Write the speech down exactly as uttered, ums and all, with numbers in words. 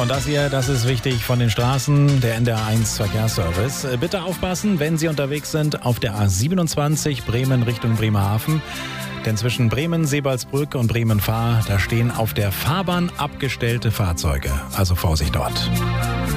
Und das hier, das ist wichtig von den Straßen, der N D R eins Verkehrsservice. Bitte aufpassen, wenn Sie unterwegs sind auf der A siebenundzwanzig Bremen Richtung Bremerhaven. Denn zwischen Bremen-Sebalsbrück und Bremen-Fahr, da stehen auf der Fahrbahn abgestellte Fahrzeuge. Also Vorsicht dort.